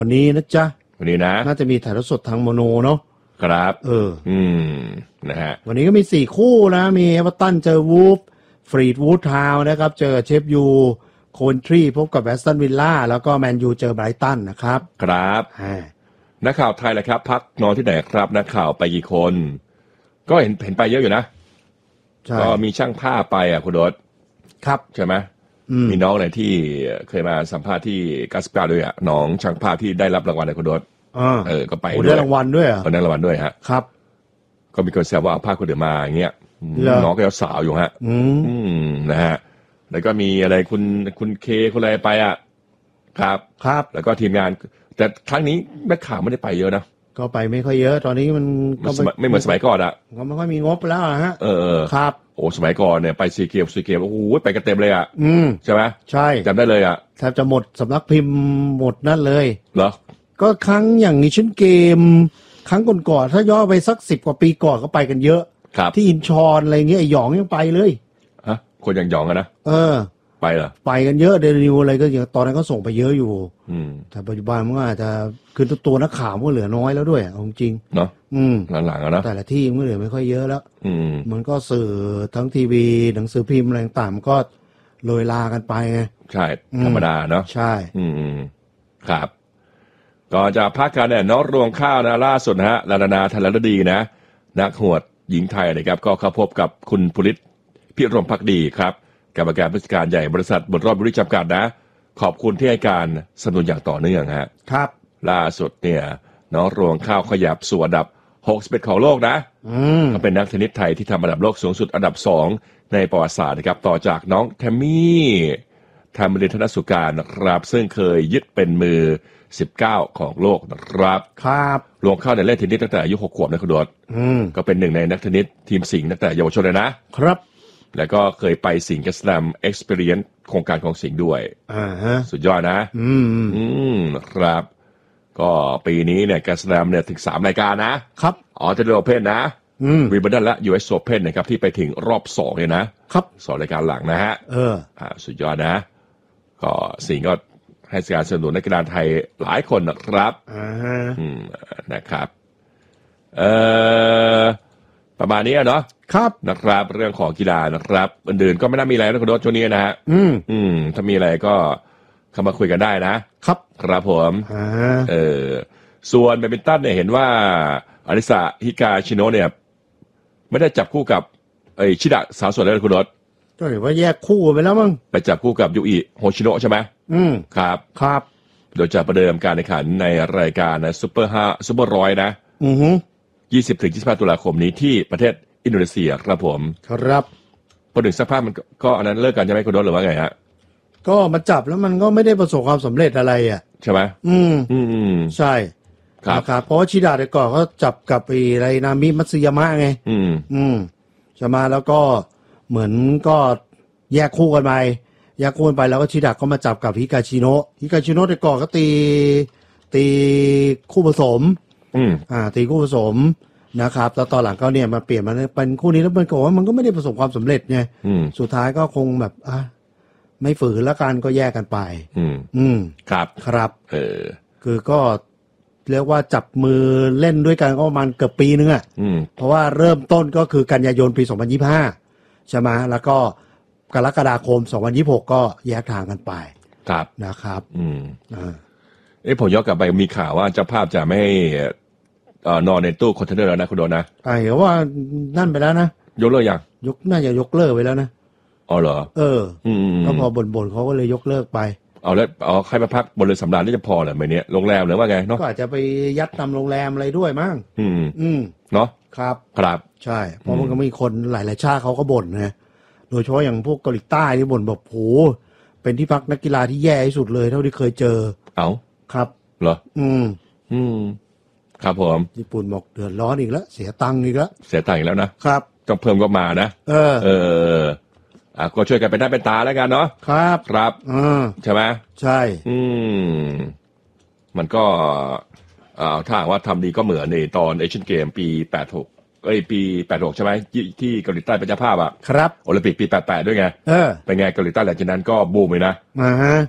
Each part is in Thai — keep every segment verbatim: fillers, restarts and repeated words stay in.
วันนี้นะจ๊ะวันนี้นะน่าจะมีถ่ายทอดสดทางโมโนเนาะครับเอออืมนะฮะวันนี้ก็มีสี่คู่นะมีเอเวอร์ตันเจอวูฟฟรีดวูดทาวน์นะครับเจอเชฟยูโคนทรีพบกับแอสตันวิลล่าแล้วก็แมนยูเจอไบรตันนะครับครับนักข่าวไทยแหละครับพักนอนที่ไหนครับนักข่าวไปกี่คนก็เห็นเห็นไปเยอะอยู่นะก็มีช่างภาพไปอ่ะคุณโดดครับใช่ไหมมีน้องไหนที่เคยมาสัมภาษณ์ที่กัสปาด้วยอ่ะน้องช่างภาพที่ได้รับรางวัลในคุณโดดเออก็ไปด้วยได้รางวัลด้วยอ่ะได้รางวัลด้วยฮะครับก็มีคนแซวว่าภาพคนเดียวมาอย่างเงี้ยน้องก็ยังสาวอยู่ฮะอืมนะฮะแล้วก็มีอะไรคุณคุณเคคุณอะไรไปอ่ะครับครับแล้วก็ทีมงานแต่ครั้งนี้นักข่าวไม่ได้ไปเยอะนะก็ไปไม่ค่อยเยอะตอนนี้มันก็ไม่เหมือนสมัยก่อนอ่ะก็ไม่ค่อยมีงบแล้วฮะเออครับโอ้สมัยก่อนเนี่ยไปซีเกมซีเกมโอ้โหไปกันเต็มเลยอ่ะอืมใช่ไหมใช่จำได้เลยอ่ะแทบจะหมดสำนักพิมพ์หมดนั่นเลยเหรอก็ครั้งอย่างนี้ชิ้นเกมครั้งก่อนๆถ้าย่อไปสักสิบกว่าปีก่อนก็ไปกันเยอะที่อินชอนอะไรเงี้ยไอหยองยังไปเลยฮะคนอย่างหยองอะนะเออไปเหรอไปกันเยอะเดลิวอะไรก็อย่างตอนนั้นก็ส่งไปเยอะอยู่แต่ปัจจุบันมันก็อาจจะคือตัวนักข่าวมันเหลือน้อยแล้วด้วยเอาจริงเนาะอืมหลังๆอะนะแต่ละที่มันเหลือไม่ค่อยเยอะแล้วอืมมันก็สื่อทั้งทีวีหนังสือพิมพ์อะไรต่างๆก็โรยลากันไปไงใช่ธรรมดาเนาะใช่อืมครับก็จะพักกันเนี่ยน้องรวงข้าวนะล่าสุดนะฮะลานานาธัญฤดีนะนักหวดหญิงไทยนะครับก็เข้าพบกับคุณภูริศพิรมภักดีครับกรรมการผู้จัดการใหญ่บริษัทบุญรอดบริจำกัดนะขอบคุณที่ให้การสนับสนุนอย่างต่อเนื่องฮะครับล่าสุดเนี่ยน้องรวงข้าวขยับสู่อันดับหกสิบเอ็ดของโลกนะเขาเป็นนักเทนนิสไทยที่ทำอันดับโลกสูงสุดอันดับสองในประวัติศาสตร์นะครับต่อจากน้องแทมมี่ธรรมรินทนสุการนะครับซึ่งเคยยึดเป็นมือสิบเก้าของโลกนะครับครับรวงข้าวเนี่ยเล่นเทนนิสตั้งแต่อายุหกขวบนะคุณโดดก็เป็นหนึ่งในนักเทนนิสทีมสิงห์ตั้งแต่เยาวชนเลยนะครับแล้วก็เคยไปสิงห์แกสแลมเอ็กซ์เพรียนซ์โครงการของสิงห์ด้วยอ่าฮะสุดยอดนะอืมอืมครับก็ปีนี้เนี่ยแกสแลมเนี่ยถึงสามรายการนะครับออสเตรเลียโอเพ่นนะวิมเบิลดันและ ยู เอส Open นะครับที่ไปถึงรอบสองเนี่ยนะครับสองรายการหลังนะฮะเอออ่าสุดยอดนะก็สิงห์ก็ให้การสนับสนุนนักกีฬาไทยหลายคนนะครับอ่าฮะอืมนะครับเอ่อประมาณนี้เนาะครับนะครับเรื่องของกีฬานะครับอื่นๆก็ไม่น่ามีอะไรนะคุณโดช่วงนี้นะฮะอืมอืมถ้ามีอะไรก็เข้ามาคุยกันได้นะครับครับผมอ่าเออส่วนแบดมินตันเนี่ยเห็นว่าอริสาฮิกาชิโนะเนี่ยไม่ได้จับคู่กับไอชิดะสาวสวยเลยคุณโดก็เห็นว่าแยกคู่ไปแล้วมั้งไปจับคู่กับยูอิโฮชิโนะใช่ไหมอืมครับครับโดยจะประเดิมการแข่งขันในรายการนะซุปเปอร์ห้าซุปเปอร์ร้อยนะอือฮึยี่สิบถึงยี่สิบห้าตุลาคมนี้ที่ประเทศอินโดนีเซียครับผมครับพอถึงสักพักมันก็อันนั้นเลิกกันใช่ไหมคุณโดหรือว่าไงฮะก็มาจับแล้วมันก็ไม่ได้ประสบความสำเร็จอะไรอ่ะใช่ไหมอืมอืมอืมใช่ครับเพราะว่าชิดะแต่ก่อนเขาจับกับไอ้ไรนามิมัตสึยามะไงอืมอืมจะมาแล้วก็เหมือนก็แยกคู่กันไปแยกคู่กันไปแล้วก็ชิดะก็มาจับกับฮิกาชิโนะฮิกาชิโนะแต่ก่อนก็ตีตีคู่ผสมอืมอ่าตีคู่ผสมนะครับแล้วตอนหลังก็เนี่ยมาเปลี่ยนมาเป็นคู่นี้แล้วมันก็ว่ามันก็ไม่ได้ประสบความสำเร็จไงสุดท้ายก็คงแบบอ่ะไม่ฝืนแล้วกันก็แยกกันไปอืมอืมครับครับเออคือก็เรียกว่าจับมือเล่นด้วยกันก็ประมาณเกือบปีนึงอ่ะเพราะว่าเริ่มต้นก็คือกันยายนปีสองพันยี่สิบห้าใช่ไหมแล้วก็กรกฎาคมสองพันยี่สิบหกก็แยกทางกันไปครับนะครับอืมอ่าเอ้ผมย้อนกลับไปมีข่าวว่าเจ้าภาพจะไม่เอ่อนอนในตู้คอนเทนเนอร์แล้วนะคุณโดนะไอ้เหรอว่านั่นไปแล้วนะยกเลิกยังยกน่าจะยกเลิกไปแล้วนะอ๋อเหรอเอออืมก็พอบ่นๆเขาก็เลยยกเลิกไปเอาแล้วเอาใครมาพักบนเรือสำราญนี่จะพอเหรอไหมเนี่ยโรงแรมหรือว่าไงเนาะก็อาจจะไปยัดนำโรงแรมอะไรด้วยมั้งอืมอืมเนาะครับครับใช่เพราะมันก็มีคนหลายๆชาติเขาก็บ่นนะโดยเฉพาะอย่างพวกเกาหลีใต้ที่บ่นแบบโหเป็นที่พักนักกีฬาที่แย่ที่สุดเลยเท่าที่เคยเจอเอาครับเหรออืมอืมครับผมญี่ปุ่นบอกเดือดร้อนอีกแล้วเสียตังค์อีกแล้วเสียตังค์อีกแล้วนะครับต้องเพิ่มก็มานะเออเอออ่ะก็ช่วยกันเป็นหน้าเป็นตาแล้วกันเนาะครับครับอืมใช่ไหมใช่อืมมันก็อ่าถ้าว่าทำดีก็เหมือนในตอนเอเชียนเกมปีแปดสิบหกเอ้ยปีแปดสิบหกใช่ไหมที่เกาหลีใต้เป็นเจ้าภาพอ่ะครับโอลิมปิกปีแปดสิบแปดด้วยไงเออเป็นไงเกาหลีใต้หลังจากนั้นก็บูมเลยนะอ่าฮะ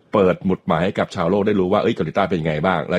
เปิดหมุดหมายให้กับชาวโลกได้รู้ว่าเอ้ยเกาหลีใต้เป็นยังไงบ้าง